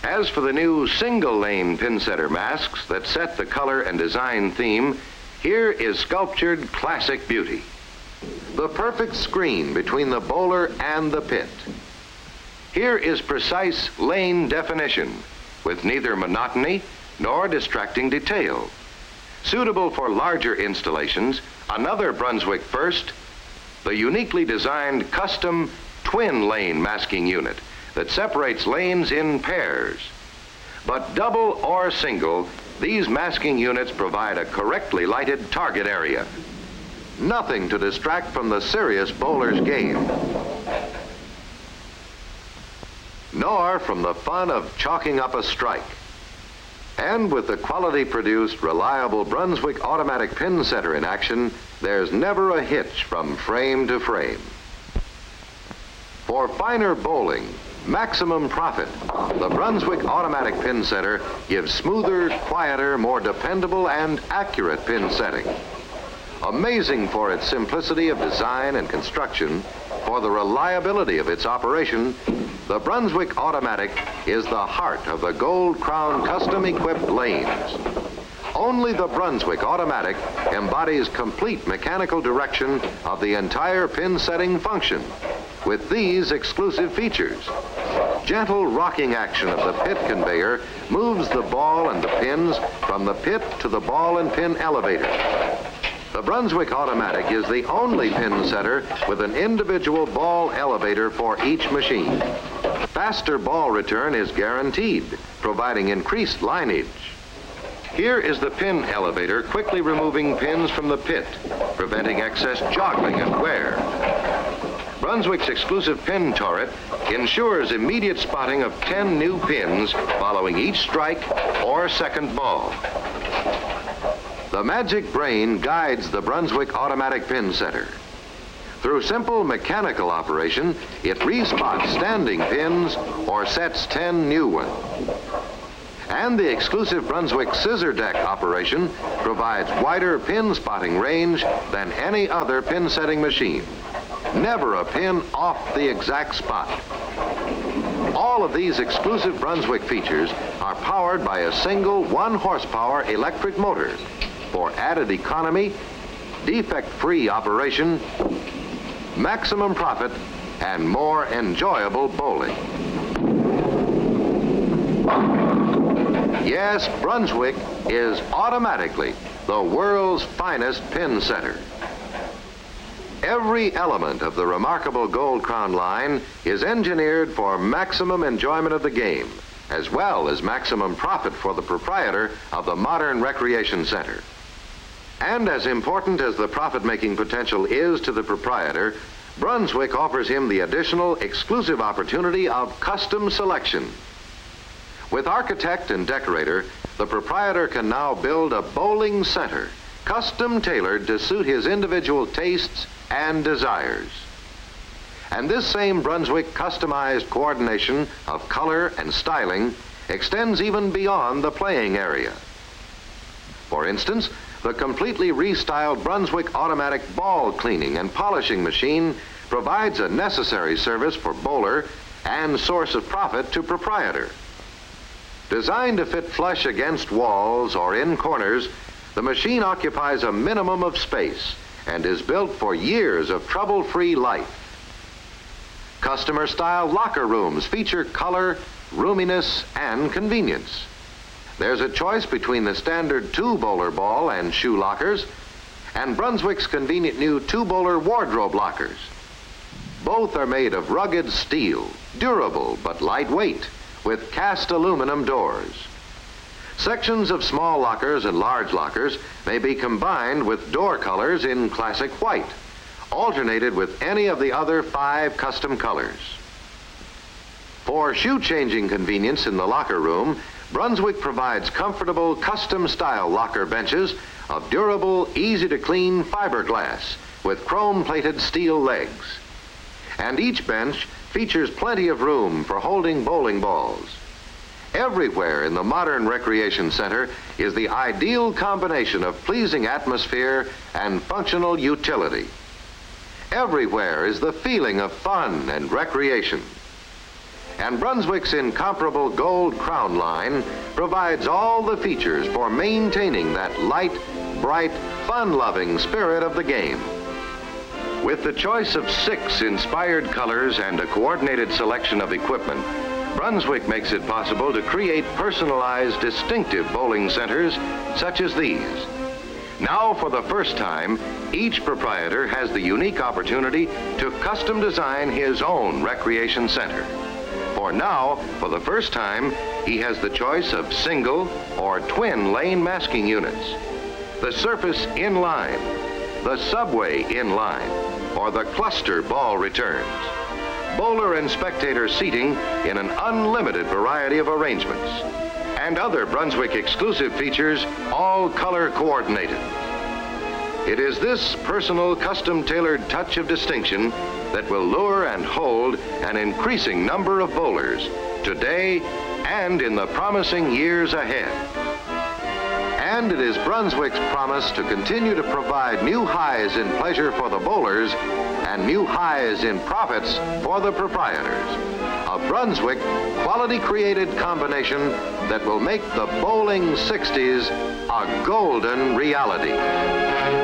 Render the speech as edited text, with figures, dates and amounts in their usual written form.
As for the new single-lane pin setter masks that set the color and design theme, here is sculptured classic beauty. The perfect screen between the bowler and the pit. Here is precise lane definition with neither monotony nor distracting detail. Suitable for larger installations, another Brunswick first, the uniquely designed custom twin lane masking unit that separates lanes in pairs. But double or single, these masking units provide a correctly lighted target area. Nothing to distract from the serious bowler's game, nor from the fun of chalking up a strike. And with the quality-produced, reliable Brunswick automatic pin setter in action, there's never a hitch from frame to frame. For finer bowling, maximum profit, the Brunswick automatic pin setter gives smoother, quieter, more dependable, and accurate pin setting. Amazing for its simplicity of design and construction, for the reliability of its operation, the Brunswick Automatic is the heart of the Gold Crown custom-equipped lanes. Only the Brunswick Automatic embodies complete mechanical direction of the entire pin setting function with these exclusive features. Gentle rocking action of the pit conveyor moves the ball and the pins from the pit to the ball and pin elevator. The Brunswick Automatic is the only pin setter with an individual ball elevator for each machine. Faster ball return is guaranteed, providing increased lineage. Here is the pin elevator quickly removing pins from the pit, preventing excess joggling and wear. Brunswick's exclusive pin turret ensures immediate spotting of 10 new pins following each strike or second ball. The magic brain guides the Brunswick automatic pin setter. Through simple mechanical operation, it respots standing pins or sets 10 new ones. And the exclusive Brunswick scissor deck operation provides wider pin spotting range than any other pin setting machine. Never a pin off the exact spot. All of these exclusive Brunswick features are powered by a single 1 horsepower electric motor for added economy, defect-free operation, maximum profit, and more enjoyable bowling. Yes, Brunswick is automatically the world's finest pin setter. Every element of the remarkable Gold Crown line is engineered for maximum enjoyment of the game, as well as maximum profit for the proprietor of the modern recreation center. And as important as the profit-making potential is to the proprietor, Brunswick offers him the additional exclusive opportunity of custom selection. With architect and decorator, the proprietor can now build a bowling center, custom tailored to suit his individual tastes and desires. And this same Brunswick customized coordination of color and styling extends even beyond the playing area. For instance, the completely restyled Brunswick automatic ball cleaning and polishing machine provides a necessary service for bowler and source of profit to proprietor. Designed to fit flush against walls or in corners, the machine occupies a minimum of space and is built for years of trouble-free life. Customer-style locker rooms feature color, roominess, and convenience. There's a choice between the standard 2-bowler ball and shoe lockers and Brunswick's convenient new 2-bowler wardrobe lockers. Both are made of rugged steel, durable but lightweight, with cast aluminum doors. Sections of small lockers and large lockers may be combined with door colors in classic white, alternated with any of the other 5 custom colors. For shoe-changing convenience in the locker room, Brunswick provides comfortable custom-style locker benches of durable, easy-to-clean fiberglass with chrome-plated steel legs. And each bench features plenty of room for holding bowling balls. Everywhere in the modern recreation center is the ideal combination of pleasing atmosphere and functional utility. Everywhere is the feeling of fun and recreation. And Brunswick's incomparable gold crown line provides all the features for maintaining that light, bright, fun-loving spirit of the game. With the choice of 6 inspired colors and a coordinated selection of equipment, Brunswick makes it possible to create personalized, distinctive bowling centers such as these. Now, for the first time, each proprietor has the unique opportunity to custom design his own recreation center. For now, for the first time, he has the choice of single or twin lane masking units, the surface in-line, the subway in-line, or the cluster ball returns. Bowler and spectator seating in an unlimited variety of arrangements, and other Brunswick exclusive features, all color coordinated. It is this personal, custom-tailored touch of distinction that will lure and hold an increasing number of bowlers today and in the promising years ahead. And it is Brunswick's promise to continue to provide new highs in pleasure for the bowlers and new highs in profits for the proprietors. A Brunswick quality-created combination that will make the bowling 60s a golden reality.